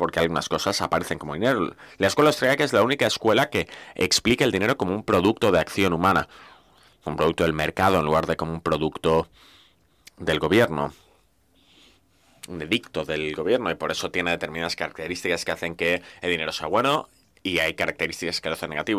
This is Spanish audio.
porque algunas cosas aparecen como dinero. La escuela austríaca es la única escuela que explica el dinero como un producto de acción humana, un producto del mercado en lugar de como un producto del gobierno, un edicto del gobierno, y por eso tiene determinadas características que hacen que el dinero sea bueno y hay características que lo hacen negativo.